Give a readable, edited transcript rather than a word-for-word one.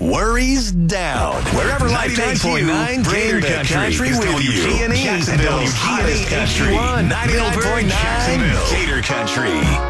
worries down. Wherever life takes you, bring the country with you. G&E, Jacksonville's hottest country. 99.9 Gator Country.